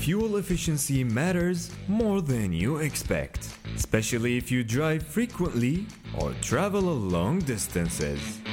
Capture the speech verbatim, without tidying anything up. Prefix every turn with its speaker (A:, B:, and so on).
A: fuel efficiency matters more than you expect, especially if you drive frequently or travel long distances.